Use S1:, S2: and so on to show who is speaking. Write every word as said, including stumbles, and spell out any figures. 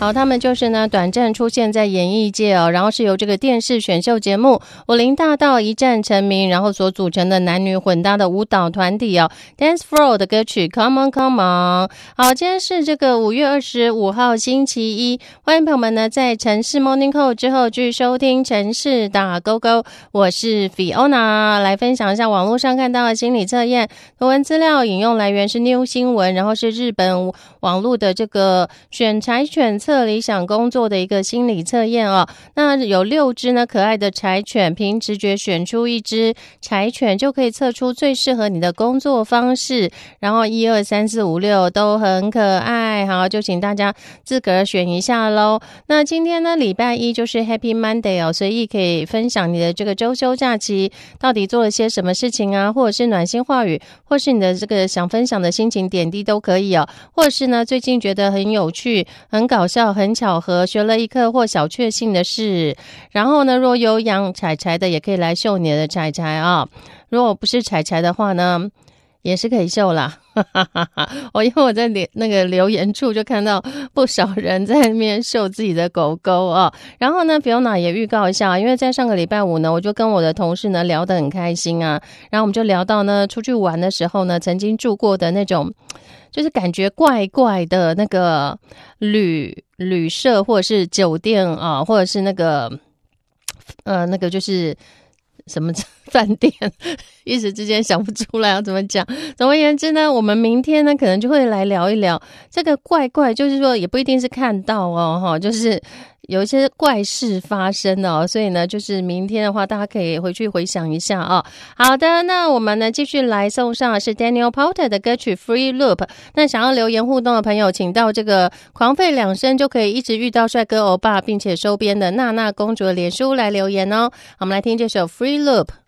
S1: 好，他们就是呢短暂出现在演艺界哦，然后是由这个电视选秀节目《武林大道》一战成名，然后所组成的男女混搭的舞蹈团体哦 Dance Floor 的歌曲 Come On Come On。 好，今天是这个五月二十五号星期一，欢迎朋友们呢在城市 Morning Call 之后继续收听城市打勾勾，我是 Fiona， 来分享一下网络上看到的心理测验。图文资料引用来源是 New 新闻，然后是日本网络的这个选柴犬测理想工作的一个心理测验哦。那有六只呢可爱的柴犬，凭直觉选出一只柴犬就可以测出最适合你的工作方式，然后一二三四五六都很可爱，好，就请大家自个儿选一下咯。那今天呢礼拜一就是 Happy Monday 哦，所以可以分享你的这个周休假期到底做了些什么事情啊，或者是暖心话语，或是你的这个想分享的心情点滴都可以哦，或者是呢最近觉得很有趣、很搞笑、很巧合，学了一课或小确幸的事。然后呢，若有养柴柴的也可以来秀你的柴柴啊、哦，如果不是柴柴的话呢也是可以秀啦。我因为我在那个留言处就看到不少人在那边秀自己的狗狗哦。然后呢 Fiona 也预告一下，因为在上个礼拜五呢我就跟我的同事呢聊得很开心啊，然后我们就聊到呢出去玩的时候呢曾经住过的那种就是感觉怪怪的那个旅旅社或者是酒店啊，或者是那个呃那个就是什么饭店，一时之间想不出来要怎么讲。总而言之呢，我们明天呢可能就会来聊一聊这个怪怪，就是说也不一定是看到哦，就是有一些怪事发生哦，所以呢就是明天的话大家可以回去回想一下哦。好的，那我们呢继续来送上的是 Daniel Powter 的歌曲 Free Loop。 那想要留言互动的朋友请到这个狂吠两声就可以一直遇到帅哥欧巴并且收编的娜娜公主的脸书来留言哦。好，我们来听这首 Free Loop。